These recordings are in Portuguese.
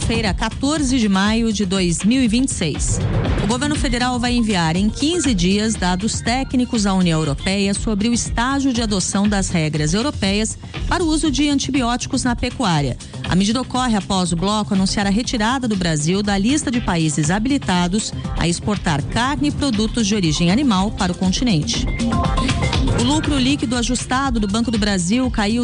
segunda-feira, 14 de maio de 2026. O governo federal vai enviar em 15 dias dados técnicos à União Europeia sobre o estágio de adoção das regras europeias para o uso de antibióticos na pecuária. A medida ocorre após o bloco anunciar a retirada do Brasil da lista de países habilitados a exportar carne e produtos de origem animal para o continente. O lucro líquido ajustado do Banco do Brasil caiu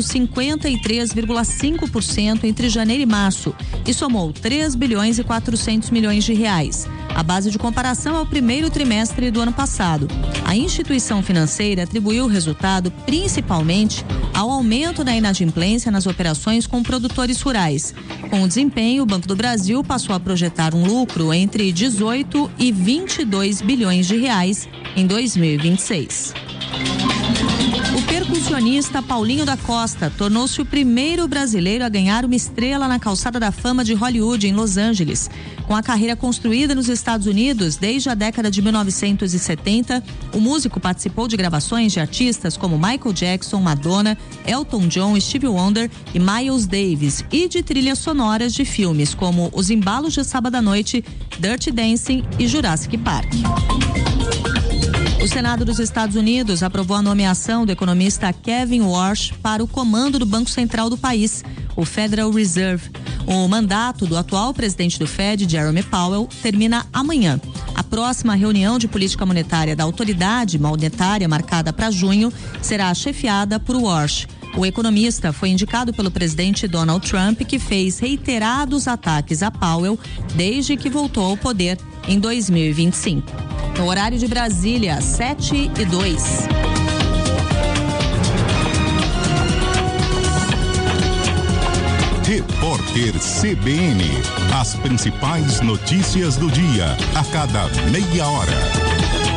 53,5% entre janeiro e março e somou 3 bilhões e 400 milhões de reais. A base de comparação é o primeiro trimestre do ano passado. A instituição financeira atribuiu o resultado principalmente ao aumento da inadimplência nas operações com produtores rurais. Com o desempenho, o Banco do Brasil passou a projetar um lucro entre 18 e 22 bilhões de reais em 2026. O percussionista Paulinho da Costa tornou-se o primeiro brasileiro a ganhar uma estrela na Calçada da Fama de Hollywood, em Los Angeles. Com a carreira construída nos Estados Unidos desde a década de 1970, o músico participou de gravações de artistas como Michael Jackson, Madonna, Elton John, Stevie Wonder e Miles Davis, e de trilhas sonoras de filmes como Os Embalos de Sábado à Noite, Dirty Dancing e Jurassic Park. O Senado dos Estados Unidos aprovou a nomeação do economista Kevin Warsh para o comando do Banco Central do país, o Federal Reserve. O mandato do atual presidente do Fed, Jerome Powell, termina amanhã. A próxima reunião de política monetária da autoridade monetária, marcada para junho, será chefiada por Warsh. O economista foi indicado pelo presidente Donald Trump, que fez reiterados ataques a Powell desde que voltou ao poder em 2025. No horário de Brasília, 7:02. Repórter CBN. As principais notícias do dia, a cada meia hora.